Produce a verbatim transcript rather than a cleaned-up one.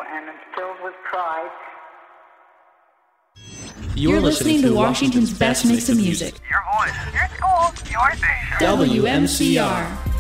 and it's filled with pride. You're, You're listening, listening to Washington's best mix of music. Your voice, your school, your station. W M C R.